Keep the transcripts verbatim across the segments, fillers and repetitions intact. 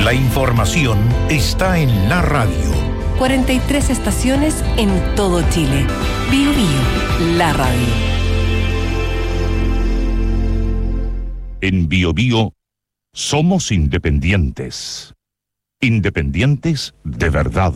La información está en la radio. cuarenta y tres estaciones en todo Chile. Bio Bio, la radio. En Bio Bio somos independientes. Independientes de verdad.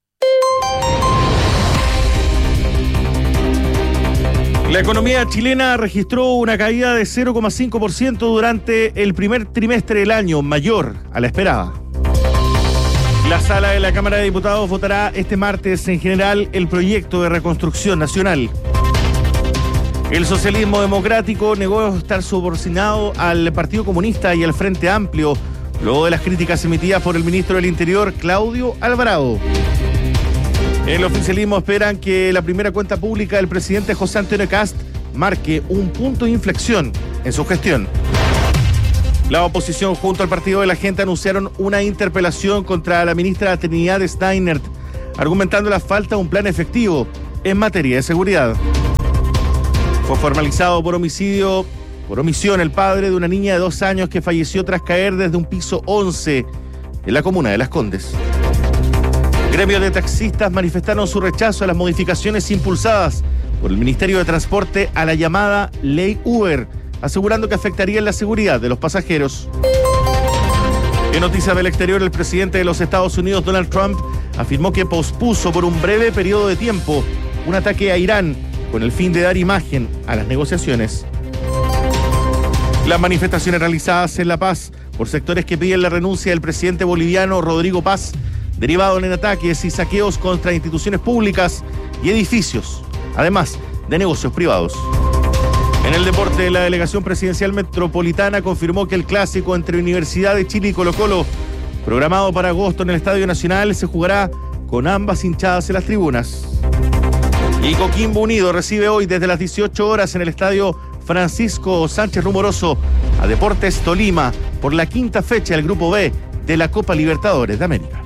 La economía chilena registró una caída de cero coma cinco por ciento durante el primer trimestre del año, mayor a la esperada. La sala de la Cámara de Diputados votará este martes en general el proyecto de reconstrucción nacional. El socialismo democrático negó estar subordinado al Partido Comunista y al Frente Amplio, luego de las críticas emitidas por el ministro del Interior, Claudio Alvarado. El oficialismo esperan que la primera cuenta pública del presidente José Antonio Kast marque un punto de inflexión en su gestión. La oposición junto al Partido de la Gente anunciaron una interpelación contra la ministra Trinidad Steiner, argumentando la falta de un plan efectivo en materia de seguridad. Fue formalizado por homicidio, por omisión, el padre de una niña de dos años que falleció tras caer desde un piso once en la comuna de Las Condes. Gremios de taxistas manifestaron su rechazo a las modificaciones impulsadas por el Ministerio de Transporte a la llamada Ley Uber, asegurando que afectaría la seguridad de los pasajeros. En noticias del exterior, el presidente de los Estados Unidos, Donald Trump, afirmó que pospuso por un breve periodo de tiempo un ataque a Irán con el fin de dar imagen a las negociaciones. Las manifestaciones realizadas en La Paz por sectores que piden la renuncia del presidente boliviano Rodrigo Paz, derivado en ataques y saqueos contra instituciones públicas y edificios, además de negocios privados. En el deporte, la delegación presidencial metropolitana confirmó que el clásico entre Universidad de Chile y Colo-Colo, programado para agosto en el Estadio Nacional, se jugará con ambas hinchadas en las tribunas. Y Coquimbo Unido recibe hoy desde las dieciocho horas en el Estadio Francisco Sánchez Rumoroso a Deportes Tolima por la quinta fecha del Grupo B de la Copa Libertadores de América.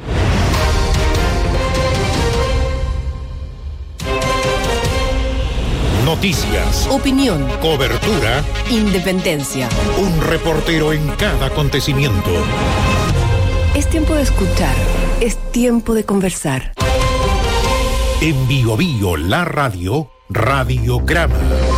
Noticias, Opinión, cobertura, independencia. un reportero en cada acontecimiento. Es tiempo de escuchar. Es tiempo de conversar. En Bio Bio, la radio, Radiograma.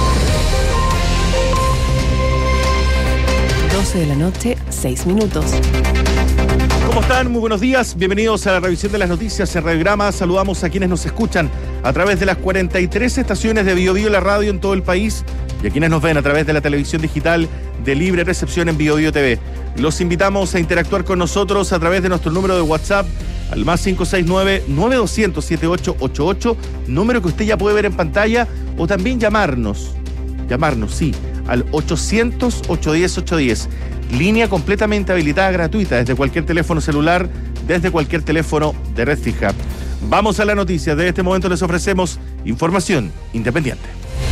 doce de la noche, seis minutos. ¿Cómo están? Muy buenos días. Bienvenidos a la revisión de las noticias en Radiograma. Saludamos a quienes nos escuchan a través de las cuarenta y tres estaciones de Bio Bio, la radio en todo el país, y a quienes nos ven a través de la televisión digital de libre recepción en Bio Bio T V. Los invitamos a interactuar con nosotros a través de nuestro número de WhatsApp al más cinco seis nueve, nueve dos cero cero, siete ocho ocho ocho, número que usted ya puede ver en pantalla, o también llamarnos, llamarnos, sí, al ochocientos, ochocientos diez, ochocientos diez. Línea completamente habilitada, gratuita, desde cualquier teléfono celular, desde cualquier teléfono de red fija. Vamos a la noticia. De este momento les ofrecemos información independiente.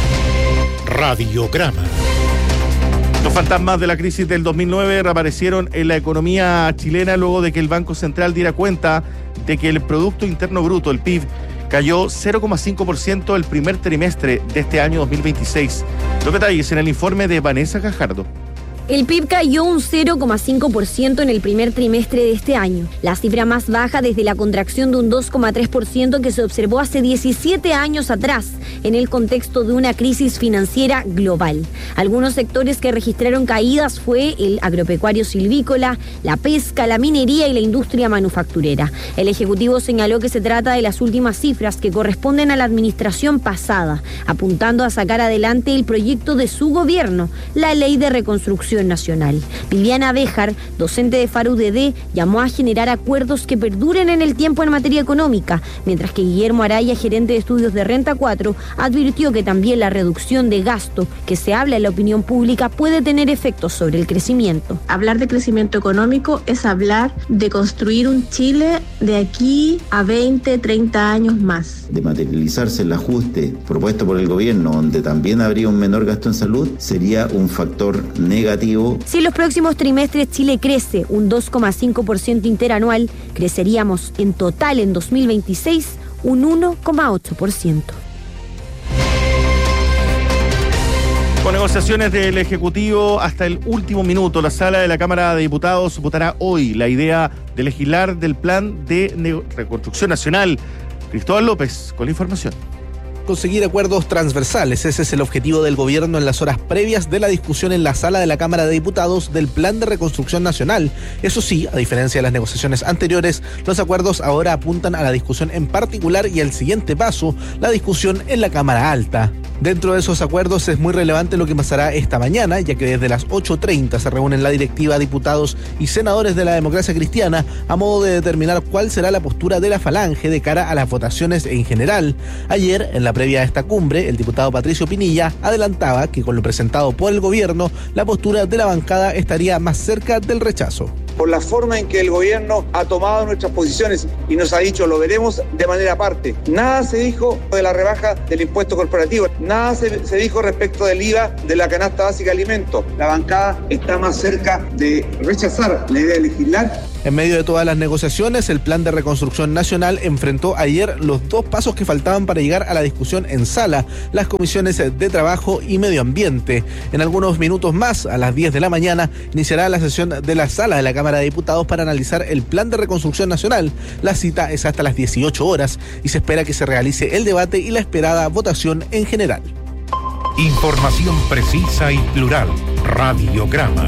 Radiograma. Los fantasmas de la crisis del dos mil nueve reaparecieron en la economía chilena luego de que el Banco Central diera cuenta de que el Producto Interno Bruto, el P I B, cayó cero coma cinco por ciento el primer trimestre de este año dos mil veintiséis. Los detalles en el informe de Vanessa Gajardo. El P I B cayó un cero coma cinco por ciento en el primer trimestre de este año, la cifra más baja desde la contracción de un dos coma tres por ciento que se observó hace diecisiete años atrás, en el contexto de una crisis financiera global. Algunos sectores que registraron caídas fue el agropecuario silvícola, la pesca, la minería y la industria manufacturera. El Ejecutivo señaló que se trata de las últimas cifras que corresponden a la administración pasada, apuntando a sacar adelante el proyecto de su gobierno, la Ley de Reconstrucción Nacional. Viviana Béjar, docente de FARU D D, llamó a generar acuerdos que perduren en el tiempo en materia económica, mientras que Guillermo Araya, gerente de estudios de Renta cuatro, advirtió que también la reducción de gasto que se habla en la opinión pública puede tener efectos sobre el crecimiento. Hablar de crecimiento económico es hablar de construir un Chile de aquí a veinte, treinta años más. De materializarse el ajuste propuesto por el gobierno, donde también habría un menor gasto en salud, sería un factor negativo. Si en los próximos trimestres Chile crece un dos coma cinco por ciento interanual, creceríamos en total en dos mil veintiséis un uno coma ocho por ciento. Con negociaciones del Ejecutivo hasta el último minuto, la Sala de la Cámara de Diputados votará hoy la idea de legislar del Plan de Reconstrucción Nacional. Cristóbal López con la información. Conseguir acuerdos transversales, ese es el objetivo del gobierno en las horas previas de la discusión en la Sala de la Cámara de Diputados del Plan de Reconstrucción Nacional. Eso sí, a diferencia de las negociaciones anteriores, los acuerdos ahora apuntan a la discusión en particular y al siguiente paso, la discusión en la Cámara Alta. Dentro de esos acuerdos es muy relevante lo que pasará esta mañana, ya que desde las ocho treinta se reúnen la directiva, diputados y senadores de la democracia cristiana a modo de determinar cuál será la postura de la Falange de cara a las votaciones en general. Ayer, en la previa a esta cumbre, el diputado Patricio Pinilla adelantaba que con lo presentado por el gobierno, la postura de la bancada estaría más cerca del rechazo. Por la forma en que el gobierno ha tomado nuestras posiciones y nos ha dicho lo veremos de manera aparte. Nada se dijo de la rebaja del impuesto corporativo, nada se, se dijo respecto del I V A de la canasta básica de alimentos. La bancada está más cerca de rechazar la idea de legislar. En medio de todas las negociaciones, el Plan de Reconstrucción Nacional enfrentó ayer los dos pasos que faltaban para llegar a la discusión en sala, las comisiones de Trabajo y Medio Ambiente. En algunos minutos más, a las diez de la mañana, iniciará la sesión de la Sala de la Cámara de Diputados para analizar el Plan de Reconstrucción Nacional. La cita es hasta las dieciocho horas y se espera que se realice el debate y la esperada votación en general. Información precisa y plural. Radiograma.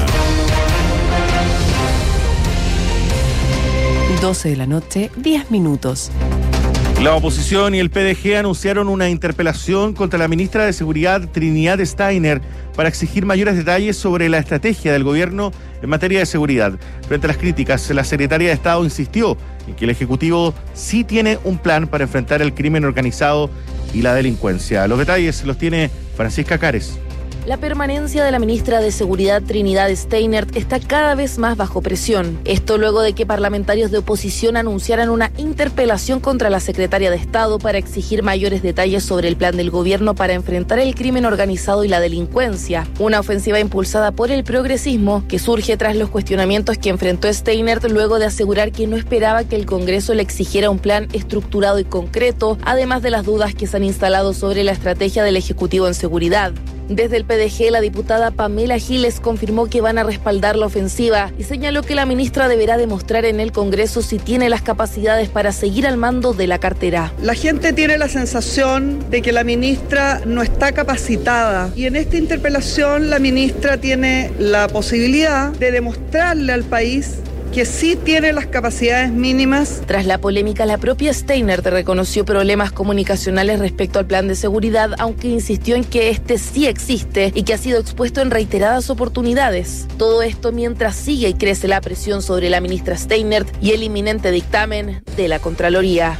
doce de la noche, diez minutos. La oposición y el P D G anunciaron una interpelación contra la ministra de Seguridad, Trinidad Steiner, para exigir mayores detalles sobre la estrategia del gobierno en materia de seguridad. Frente a las críticas, la secretaria de Estado insistió en que el Ejecutivo sí tiene un plan para enfrentar el crimen organizado y la delincuencia. Los detalles los tiene Francisca Cares. La permanencia de la ministra de Seguridad, Trinidad Steiner, está cada vez más bajo presión. Esto luego de que parlamentarios de oposición anunciaran una interpelación contra la secretaria de Estado para exigir mayores detalles sobre el plan del gobierno para enfrentar el crimen organizado y la delincuencia. Una ofensiva impulsada por el progresismo que surge tras los cuestionamientos que enfrentó Steiner luego de asegurar que no esperaba que el Congreso le exigiera un plan estructurado y concreto, además de las dudas que se han instalado sobre la estrategia del Ejecutivo en seguridad. Desde el P D G, la diputada Pamela Giles confirmó que van a respaldar la ofensiva y señaló que la ministra deberá demostrar en el Congreso si tiene las capacidades para seguir al mando de la cartera. La gente tiene la sensación de que la ministra no está capacitada y en esta interpelación la ministra tiene la posibilidad de demostrarle al país que sí tiene las capacidades mínimas. Tras la polémica, la propia Steiner reconoció problemas comunicacionales respecto al plan de seguridad, aunque insistió en que este sí existe y que ha sido expuesto en reiteradas oportunidades. Todo esto mientras sigue y crece la presión sobre la ministra Steiner y el inminente dictamen de la Contraloría.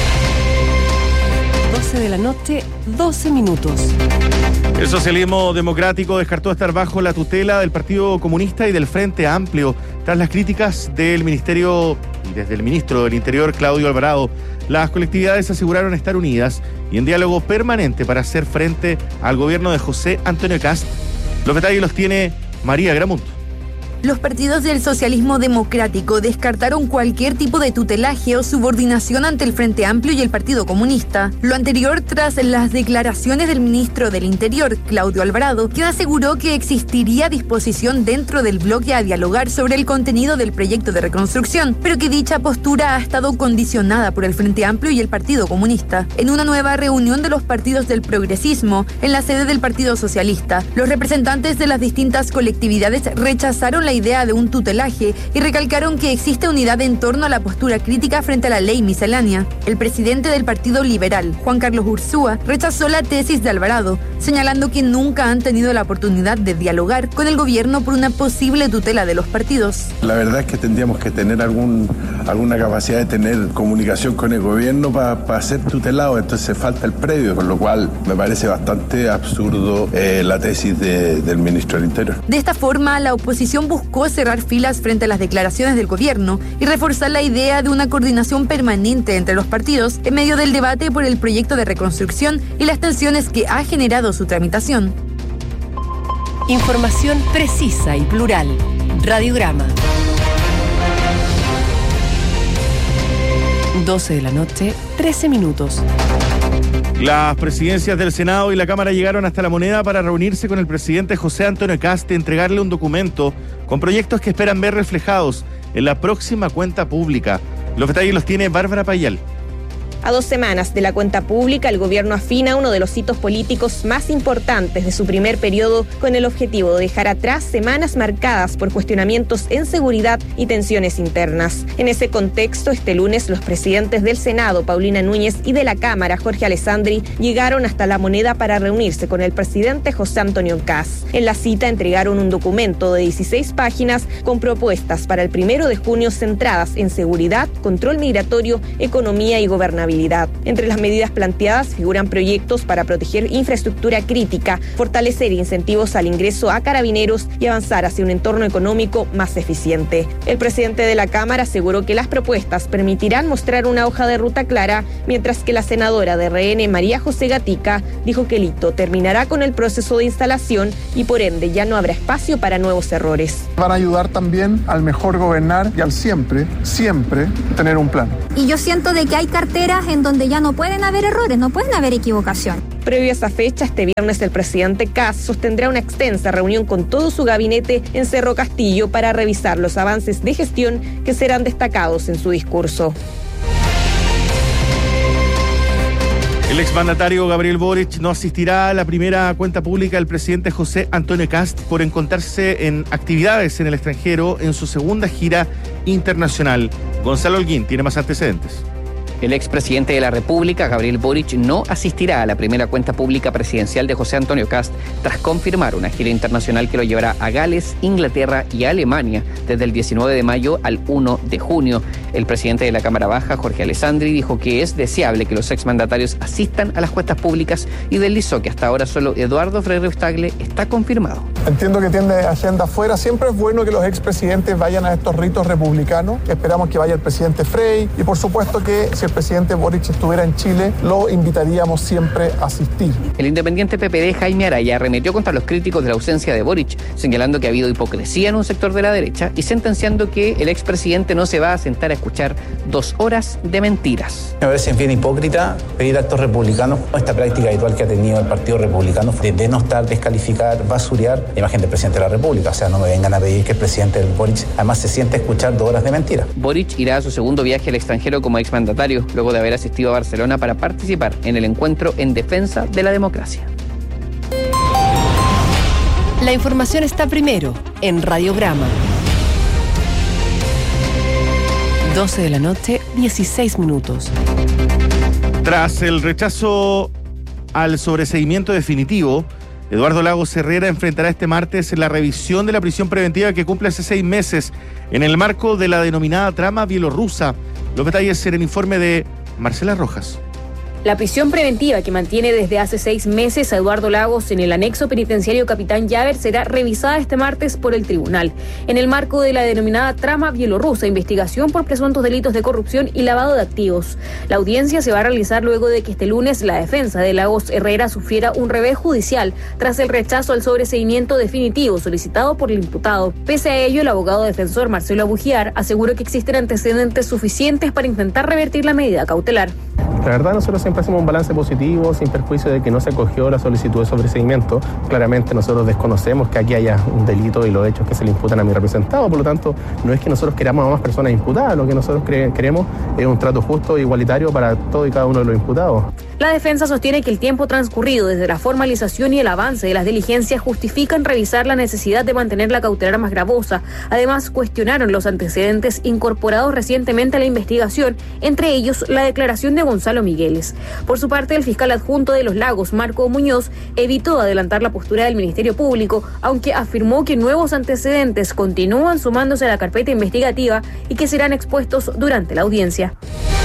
doce de la noche, doce minutos. El socialismo democrático descartó estar bajo la tutela del Partido Comunista y del Frente Amplio tras las críticas del Ministerio y desde el ministro del Interior, Claudio Alvarado. Las colectividades aseguraron estar unidas y en diálogo permanente para hacer frente al gobierno de José Antonio Kast. Los detalles los tiene María Gramunt. Los partidos del socialismo democrático descartaron cualquier tipo de tutelaje o subordinación ante el Frente Amplio y el Partido Comunista. Lo anterior tras las declaraciones del ministro del Interior, Claudio Alvarado, quien aseguró que existiría disposición dentro del bloque a dialogar sobre el contenido del proyecto de reconstrucción, pero que dicha postura ha estado condicionada por el Frente Amplio y el Partido Comunista. En una nueva reunión de los partidos del progresismo, en la sede del Partido Socialista, los representantes de las distintas colectividades rechazaron la idea de un tutelaje y recalcaron que existe unidad en torno a la postura crítica frente a la ley miscelánea. El presidente del Partido Liberal, Juan Carlos Ursúa, rechazó la tesis de Alvarado, señalando que nunca han tenido la oportunidad de dialogar con el gobierno por una posible tutela de los partidos. La verdad es que tendríamos que tener algún, alguna capacidad de tener comunicación con el gobierno para pa ser tutelado, entonces falta el previo, por lo cual me parece bastante absurdo eh, la tesis de, del ministro del Interior. De esta forma, la oposición buscó Buscó cerrar filas frente a las declaraciones del gobierno y reforzar la idea de una coordinación permanente entre los partidos en medio del debate por el proyecto de reconstrucción y las tensiones que ha generado su tramitación. Información precisa y plural. Radiograma. doce de la noche, trece minutos. Las presidencias del Senado y la Cámara llegaron hasta La Moneda para reunirse con el presidente José Antonio Kast y entregarle un documento con proyectos que esperan ver reflejados en la próxima cuenta pública. Los detalles los tiene Bárbara Payal. A dos semanas de la cuenta pública, el gobierno afina uno de los hitos políticos más importantes de su primer periodo con el objetivo de dejar atrás semanas marcadas por cuestionamientos en seguridad y tensiones internas. En ese contexto, este lunes los presidentes del Senado, Paulina Núñez, y de la Cámara, Jorge Alessandri, llegaron hasta La Moneda para reunirse con el presidente José Antonio Kast. En la cita entregaron un documento de dieciséis páginas con propuestas para el primero de junio centradas en seguridad, control migratorio, economía y gobernabilidad. Entre las medidas planteadas figuran proyectos para proteger infraestructura crítica, fortalecer incentivos al ingreso a carabineros y avanzar hacia un entorno económico más eficiente. El presidente de la Cámara aseguró que las propuestas permitirán mostrar una hoja de ruta clara, mientras que la senadora de R N, María José Gatica, dijo que el hito terminará con el proceso de instalación y por ende ya no habrá espacio para nuevos errores. Van a ayudar también al mejor gobernar y al siempre, siempre tener un plan. Y yo siento de que hay carteras en donde ya no pueden haber errores, no pueden haber equivocación. Previo a esa fecha, este viernes el presidente Kast sostendrá una extensa reunión con todo su gabinete en Cerro Castillo para revisar los avances de gestión que serán destacados en su discurso. El exmandatario Gabriel Boric no asistirá a la primera cuenta pública del presidente José Antonio Kast por encontrarse en actividades en el extranjero en su segunda gira internacional. Gonzalo Holguín tiene más antecedentes. El expresidente de la República, Gabriel Boric, no asistirá a la primera cuenta pública presidencial de José Antonio Kast tras confirmar una gira internacional que lo llevará a Gales, Inglaterra y Alemania desde el diecinueve de mayo al uno de junio. El presidente de la Cámara Baja, Jorge Alessandri, dijo que es deseable que los exmandatarios asistan a las cuentas públicas y deslizó que hasta ahora solo Eduardo Frei Tagle está confirmado. Entiendo que tiene agenda afuera. Siempre es bueno que los expresidentes vayan a estos ritos republicanos. Esperamos que vaya el presidente Frei y por supuesto que si el presidente Boric estuviera en Chile, lo invitaríamos siempre a asistir. El independiente P P D Jaime Araya arremetió contra los críticos de la ausencia de Boric, señalando que ha habido hipocresía en un sector de la derecha y sentenciando que el expresidente no se va a sentar a escuchar dos horas de mentiras. Me parece bien hipócrita pedir actos republicanos, esta práctica habitual que ha tenido el Partido Republicano de denostar, descalificar, basurear la imagen del presidente de la República. O sea, no me vengan a pedir que el presidente Boric además se siente a escuchar dos horas de mentiras. Boric irá a su segundo viaje al extranjero como exmandatario, luego de haber asistido a Barcelona para participar en el encuentro en defensa de la democracia. La información está primero en Radiograma. doce de la noche, dieciséis minutos. Tras el rechazo al sobreseimiento definitivo, Eduardo Lagos Herrera enfrentará este martes la revisión de la prisión preventiva que cumple hace seis meses en el marco de la denominada trama bielorrusa. Los detalles en el informe de Marcela Rojas. La prisión preventiva que mantiene desde hace seis meses a Eduardo Lagos en el anexo penitenciario Capitán Llaver será revisada este martes por el tribunal, en el marco de la denominada trama bielorrusa, investigación por presuntos delitos de corrupción y lavado de activos. La audiencia se va a realizar luego de que este lunes la defensa de Lagos Herrera sufriera un revés judicial tras el rechazo al sobreseimiento definitivo solicitado por el imputado. Pese a ello, el abogado defensor Marcelo Abugiar aseguró que existen antecedentes suficientes para intentar revertir la medida cautelar. La verdad, nosotros siempre hacemos un balance positivo, sin perjuicio de que no se acogió la solicitud de sobreseimiento. Claramente nosotros desconocemos que aquí haya un delito y los hechos que se le imputan a mi representado, por lo tanto, no es que nosotros queramos a más personas imputadas, lo que nosotros cre- queremos es un trato justo e igualitario para todo y cada uno de los imputados. La defensa sostiene que el tiempo transcurrido desde la formalización y el avance de las diligencias justifican revisar la necesidad de mantener la cautelar más gravosa. Además, cuestionaron los antecedentes incorporados recientemente a la investigación, entre ellos la declaración de Gonzalo Migueles. Por su parte, el fiscal adjunto de Los Lagos, Marco Muñoz, evitó adelantar la postura del Ministerio Público, aunque afirmó que nuevos antecedentes continúan sumándose a la carpeta investigativa y que serán expuestos durante la audiencia.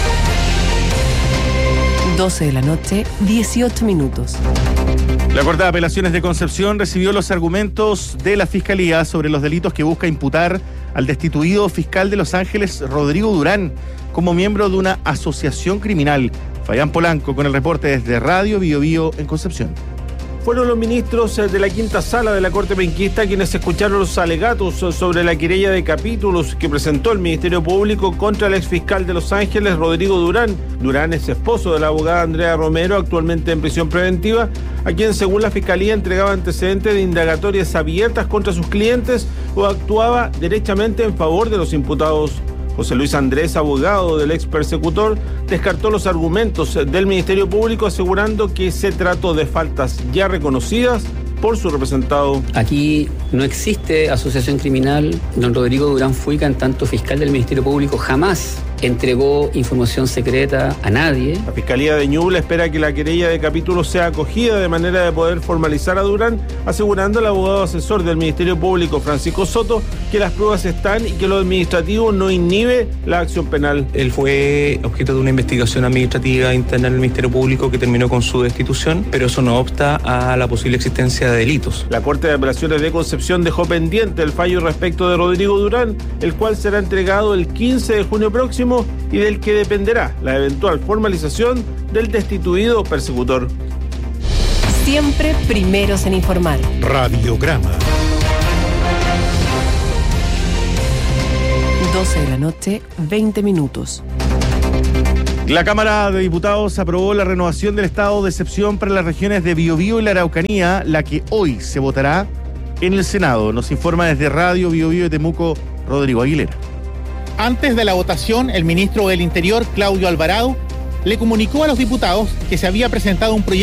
doce de la noche, dieciocho minutos. La Corte de Apelaciones de Concepción recibió los argumentos de la Fiscalía sobre los delitos que busca imputar al destituido fiscal de Los Ángeles, Rodrigo Durán, como miembro de una asociación criminal. Fayán Polanco con el reporte desde Radio Bio Bio en Concepción. Fueron los ministros de la quinta sala de la Corte Penquista quienes escucharon los alegatos sobre la querella de capítulos que presentó el Ministerio Público contra el exfiscal de Los Ángeles, Rodrigo Durán. Durán es esposo de la abogada Andrea Romero, actualmente en prisión preventiva, a quien según la Fiscalía entregaba antecedentes de indagatorias abiertas contra sus clientes o actuaba derechamente en favor de los imputados. José Luis Andrés, abogado del ex persecutor, descartó los argumentos del Ministerio Público asegurando que se trató de faltas ya reconocidas por su representado. Aquí no existe asociación criminal. Don Rodrigo Durán Fuica, en tanto fiscal del Ministerio Público, jamás entregó información secreta a nadie. La Fiscalía de Ñuble espera que la querella de capítulo sea acogida de manera de poder formalizar a Durán, asegurando al abogado asesor del Ministerio Público, Francisco Soto, que las pruebas están y que lo administrativo no inhibe la acción penal. Él fue objeto de una investigación administrativa interna del Ministerio Público que terminó con su destitución, pero eso no obsta a la posible existencia de delitos. La Corte de Apelaciones de Concepción dejó pendiente el fallo respecto de Rodrigo Durán, el cual será entregado el quince de junio próximo y del que dependerá la eventual formalización del destituido persecutor. Siempre primeros en informar. Radiograma. doce de la noche, veinte minutos. La Cámara de Diputados aprobó la renovación del estado de excepción para las regiones de Biobío y la Araucanía, la que hoy se votará en el Senado. Nos informa desde Radio Biobío de Temuco, Rodrigo Aguilera. Antes de la votación, el ministro del Interior, Claudio Alvarado, le comunicó a los diputados que se había presentado un proyecto